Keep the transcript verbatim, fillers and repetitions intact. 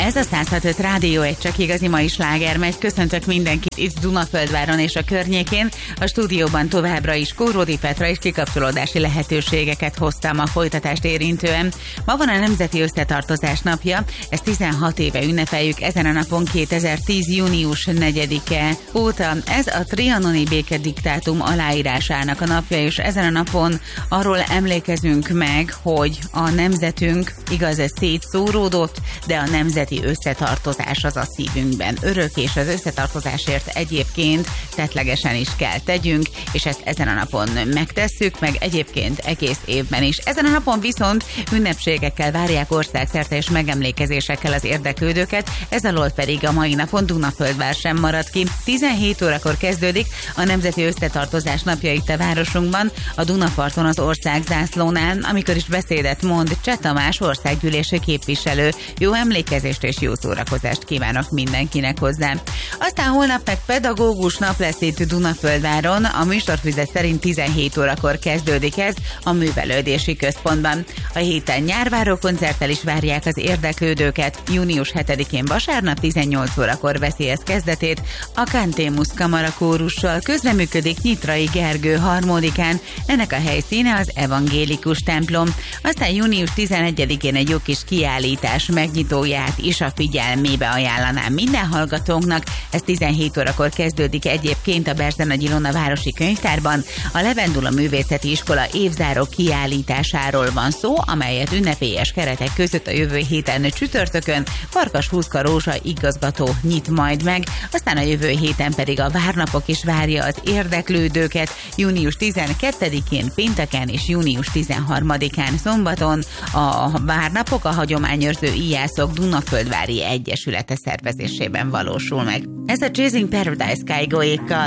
Ez a száz hat öt Rádió, egy csak igazi mai sláger megy. Köszöntök mindenkit itt Dunaföldváron és a környékén. A stúdióban továbbra is Kóródi Petra és kikapcsolódási lehetőségeket hoztam a folytatást érintően. Ma van a Nemzeti Összetartozás napja, ezt tizenhat éve ünnepeljük ezen a napon, kétezer-tíz. június negyedike óta. Ez a trianoni békediktátum aláírásának a napja, és ezen a napon arról emlékezünk meg, hogy a nemzetünk igaz, ez szétszóródott, de a nemzeti összetartozás az a szívünkben örök, és az összetartozásért egyébként tettlegesen is kell tegyünk, és ezt ezen a napon megtesszük, meg egyébként egész évben is. Ezen a napon viszont ünnepségekkel várják országszerte és megemlékezésekkel az érdeklődőket, ez alól pedig a mai napon Dunaföldvár sem marad ki. tizenhét órakor kezdődik a Nemzeti Összetartozás napja itt a városunkban, a Dunaparton az országzászlónál, amikor is beszédet mond Cseh Tamás országgyűlési képviselő. Jó emlékezést és jó szórakozást kívánok mindenkinek hozzá. Aztán holnap meg pedagógus nap lesz itt Dunaföldváron, a műsorfüzet szerint tizenhét órakor kezdődik ez a művelődési központban. A héten nyárváró koncerttel is várják az érdeklődőket. június hetedikén vasárnap tizennyolc órakor veszi ez kezdetét a Cantemus Kamara kórussal. Közreműködik Nyitrai Gergő harmadikán, ennek a helyszíne az evangélikus templom. Aztán június tizenegyedikén egy jó kis kiállítás megnyitóját is a figyelmébe ajánlanám minden hallgatónknak. Ez tizenhét órakor kezdődik egyébként a Berzenagy Ilona városi könyvtárban. A Levendula Művészeti Iskola évzáró kiállításáról van szó, amelyet ünnepélyes keretek között a jövő héten csütörtökön Farkas Húszka Rózsa igazgató nyit majd meg, aztán a jövő héten pedig a Várnapok is várja az érdeklődőket június tizenkettedikén pénteken és június tizenharmadikán szombaton. A Várnapok a Hagyományőrző Íjászok Dunaföldvári Egyesülete szervezésében valósul meg. Ez a Chasing Paradise Kygoékkal.